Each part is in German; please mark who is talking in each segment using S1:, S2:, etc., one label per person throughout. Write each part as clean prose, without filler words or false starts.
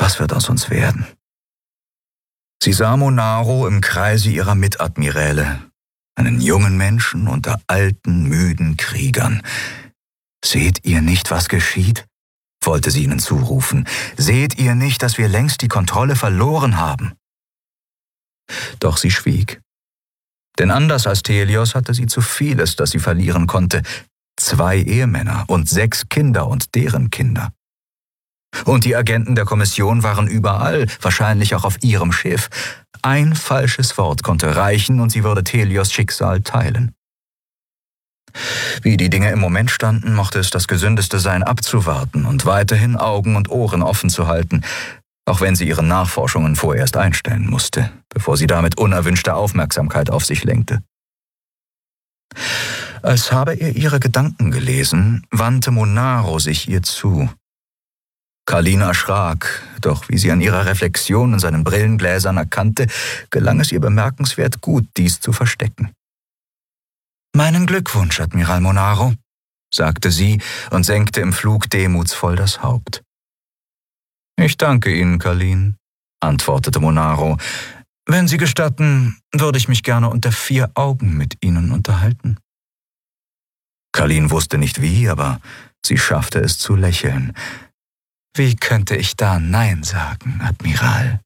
S1: Was wird aus uns werden? Sie sah Monaro im Kreise ihrer Mitadmiräle, einen jungen Menschen unter alten, müden Kriegern. »Seht ihr nicht, was geschieht?« wollte sie ihnen zurufen. »Seht ihr nicht, dass wir längst die Kontrolle verloren haben?« Doch sie schwieg. Denn anders als Thelios hatte sie zu vieles, das sie verlieren konnte. 2 Ehemänner und 6 Kinder und deren Kinder. Und die Agenten der Kommission waren überall, wahrscheinlich auch auf ihrem Schiff. Ein falsches Wort konnte reichen und sie würde Thelios Schicksal teilen. Wie die Dinge im Moment standen, mochte es das Gesündeste sein, abzuwarten und weiterhin Augen und Ohren offen zu halten, auch wenn sie ihre Nachforschungen vorerst einstellen musste, bevor sie damit unerwünschte Aufmerksamkeit auf sich lenkte. Als habe er ihre Gedanken gelesen, wandte Monaro sich ihr zu. Kalin erschrak, doch wie sie an ihrer Reflexion in seinen Brillengläsern erkannte, gelang es ihr bemerkenswert gut, dies zu verstecken. »Meinen Glückwunsch, Admiral Monaro«, sagte sie und senkte im Flug demutsvoll das Haupt. »Ich danke Ihnen, Kalin«, antwortete Monaro. »Wenn Sie gestatten, würde ich mich gerne unter 4 Augen mit Ihnen unterhalten.« Kalin wusste nicht wie, aber sie schaffte es zu lächeln. »Wie könnte ich da Nein sagen, Admiral?«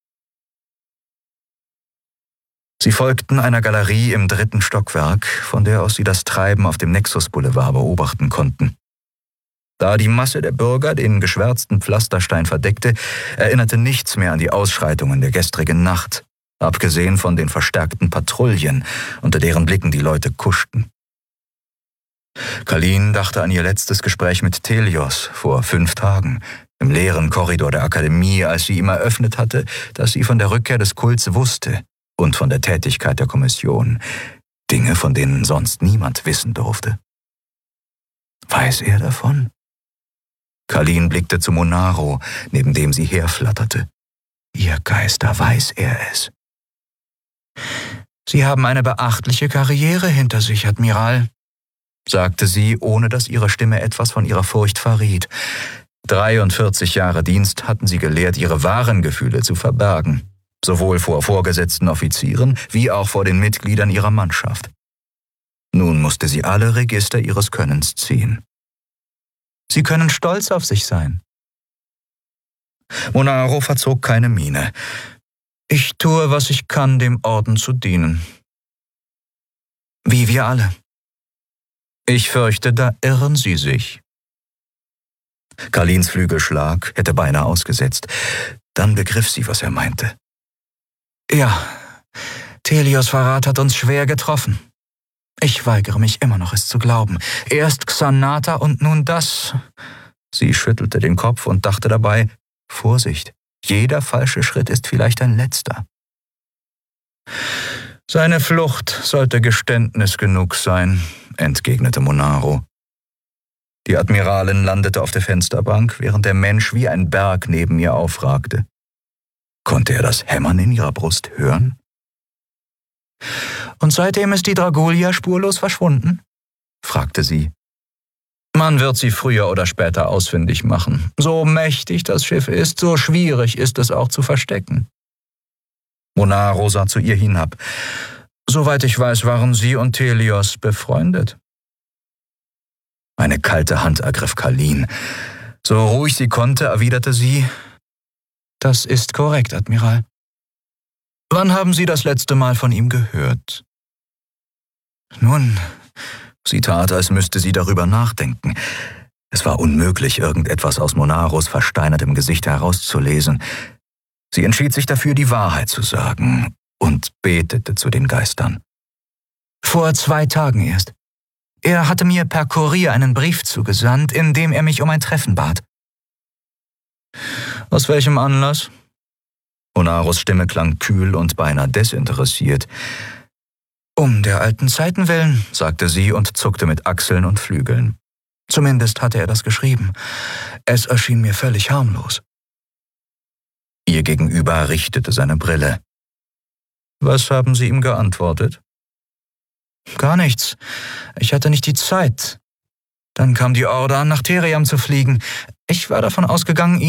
S1: Sie folgten einer Galerie im 3. Stockwerk, von der aus sie das Treiben auf dem Nexus-Boulevard beobachten konnten. Da die Masse der Bürger den geschwärzten Pflasterstein verdeckte, erinnerte nichts mehr an die Ausschreitungen der gestrigen Nacht, abgesehen von den verstärkten Patrouillen, unter deren Blicken die Leute kuschten. Kalin dachte an ihr letztes Gespräch mit Thelios vor 5 Tagen, im leeren Korridor der Akademie, als sie ihm eröffnet hatte, dass sie von der Rückkehr des Kults wusste und von der Tätigkeit der Kommission, Dinge, von denen sonst niemand wissen durfte. Weiß er davon? Kalin blickte zu Monaro, neben dem sie herflatterte. Ihr Geister, weiß er es. »Sie haben eine beachtliche Karriere hinter sich, Admiral«, sagte sie, ohne dass ihre Stimme etwas von ihrer Furcht verriet. 43 Jahre Dienst hatten sie gelehrt, ihre wahren Gefühle zu verbergen, sowohl vor vorgesetzten Offizieren wie auch vor den Mitgliedern ihrer Mannschaft. Nun musste sie alle Register ihres Könnens ziehen. Sie können stolz auf sich sein. Monaro verzog keine Miene. »Ich tue, was ich kann, dem Orden zu dienen. Wie wir alle. Ich fürchte, da irren Sie sich.« Kalins Flügelschlag hätte beinahe ausgesetzt. Dann begriff sie, was er meinte. »Ja, Thelios Verrat hat uns schwer getroffen. Ich weigere mich immer noch, es zu glauben. Erst Xanata und nun das.« Sie schüttelte den Kopf und dachte dabei, Vorsicht, jeder falsche Schritt ist vielleicht ein letzter. »Seine Flucht sollte Geständnis genug sein«, entgegnete Monaro. Die Admiralin landete auf der Fensterbank, während der Mensch wie ein Berg neben ihr aufragte. Konnte er das Hämmern in ihrer Brust hören? »Und seitdem ist die Dragulia spurlos verschwunden?« fragte sie. »Man wird sie früher oder später ausfindig machen. So mächtig das Schiff ist, so schwierig ist es auch zu verstecken.« Monaro sah zu ihr hinab. »Soweit ich weiß, waren Sie und Thelios befreundet.« Eine kalte Hand ergriff Kalin. So ruhig sie konnte, erwiderte sie, »Das ist korrekt, Admiral.« »Wann haben Sie das letzte Mal von ihm gehört?« »Nun«, sie tat, als müsste sie darüber nachdenken. Es war unmöglich, irgendetwas aus Monaros versteinertem Gesicht herauszulesen. Sie entschied sich dafür, die Wahrheit zu sagen und betete zu den Geistern. »Vor 2 Tagen erst. Er hatte mir per Kurier einen Brief zugesandt, in dem er mich um ein Treffen bat.« »Aus welchem Anlass?« Monaros Stimme klang kühl und beinahe desinteressiert. »Um der alten Zeiten willen«, sagte sie und zuckte mit Achseln und Flügeln. »Zumindest hatte er das geschrieben. Es erschien mir völlig harmlos.« Ihr Gegenüber richtete seine Brille. »Was haben Sie ihm geantwortet?« »Gar nichts. Ich hatte nicht die Zeit. Dann kam die Order, nach Theriam zu fliegen. Ich war davon ausgegangen,